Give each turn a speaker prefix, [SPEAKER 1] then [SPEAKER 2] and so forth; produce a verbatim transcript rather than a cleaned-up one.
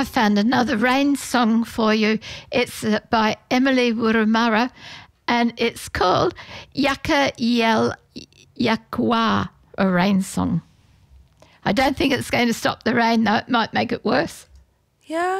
[SPEAKER 1] I found another rain song for you. It's uh, by Emily Wurumara, and it's called Yaka Yel Yakwa, a rain song. I don't think it's going to stop the rain, though. It might make it worse.
[SPEAKER 2] Yeah.